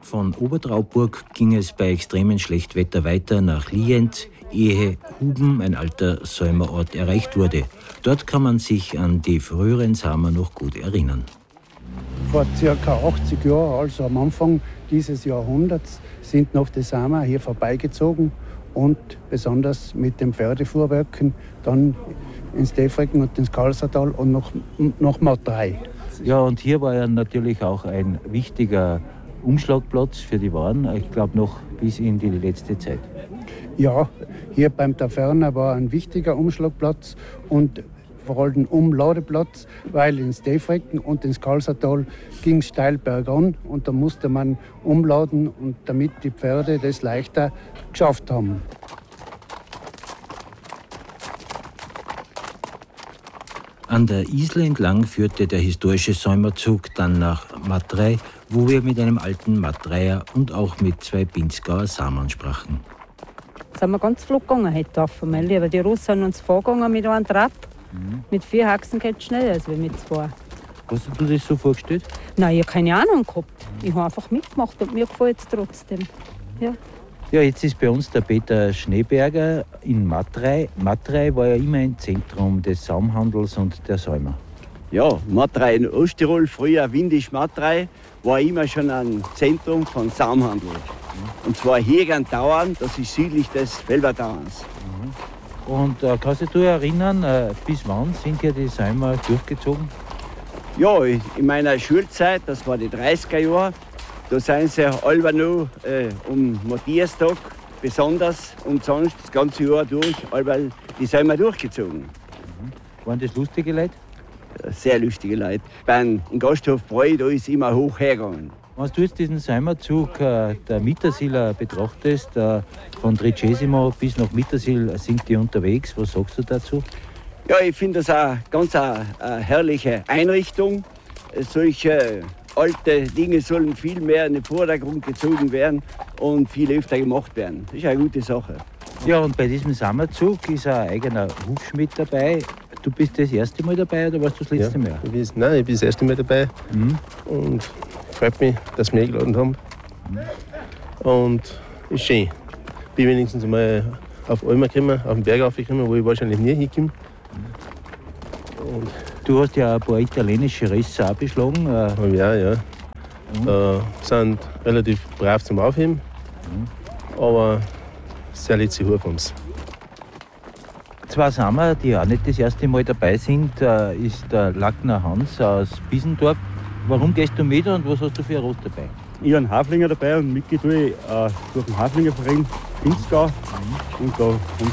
Von Obertrauburg ging es bei extremem Schlechtwetter weiter nach Lienz, ehe Huben, ein alter Säumerort, erreicht wurde. Dort kann man sich an die früheren Samer noch gut erinnern. Vor ca. 80 Jahren, also am Anfang dieses Jahrhunderts, sind noch die Samer hier vorbeigezogen und besonders mit den Pferdefuhrwerken dann ins Stefrecken und ins Kalsertal und nach Matrei. Ja, und hier war ja natürlich auch ein wichtiger Umschlagplatz für die Waren, ich glaube noch bis in die letzte Zeit. Ja, hier beim Taverner war ein wichtiger Umschlagplatz und vor allem ein Umladeplatz, weil ins Stefrecken und ins Kalsertal ging es steil bergan und da musste man umladen, und damit die Pferde das leichter geschafft haben. An der Isel entlang führte der historische Säumerzug dann nach Matrei, wo wir mit einem alten Matreier und auch mit 2 Pinzgauer Samern sprachen. Da sind wir ganz flott gegangen heute auf, mein Lieber. Die Russen sind uns vorgegangen mit einem Trab. Mit 4 Haxen geht es schneller als mit 2. Hast du dir das so vorgestellt? Nein, ich habe keine Ahnung gehabt. Ich habe einfach mitgemacht und mir gefällt es trotzdem. Ja. Ja, jetzt ist bei uns der Peter Schneeberger in Matrei. Matrei war ja immer ein Zentrum des Saumhandels und der Säumer. Ja, Matrei in Osttirol, früher Windisch-Matrei, war immer schon ein Zentrum von Saumhandel. Und zwar hier ganz dauernd, das ist südlich des Felbertauens. Und kannst du dich erinnern, bis wann sind hier die Säumer durchgezogen? Ja, in meiner Schulzeit, das war die 30er Jahre, da sind sie alle noch um Matthiastag besonders und sonst das ganze Jahr durch, alle die Säumer durchgezogen. Waren das lustige Leute? Sehr lustige Leute. Beim Gasthof Bräu, da ist immer hoch hergegangen. Wenn du jetzt diesen Säumerzug der Mittersiler betrachtest, von Tricesimo bis nach Mittersil sind die unterwegs, was sagst du dazu? Ja, ich finde das eine ganz herrliche Einrichtung. Solche alte Dinge sollen viel mehr in den Vordergrund gezogen werden und viel öfter gemacht werden. Das ist eine gute Sache. Ja, und bei diesem Sommerzug ist ein eigener Hufschmied dabei. Du bist das erste Mal dabei oder warst du das letzte Mal? Ich bin das erste Mal dabei. Und freut mich, dass wir eingeladen haben. Und ist schön. Ich bin wenigstens mal auf Alma gekommen, auf den Berg raufgekommen, wo ich wahrscheinlich nie hinkomme. Du hast ja ein paar italienische Risse auch beschlagen. Ja. Sind relativ brav zum Aufheben, aber sehr letzte Hur von uns. 2 Samer, die auch nicht das erste Mal dabei sind, ist der Lackner Hans aus Biesendorf. Warum gehst du mit und was hast du für ein Ross dabei? Ich habe einen Haflinger dabei und mitgehe durch den Haflingerverein Pinzgau. Und da haben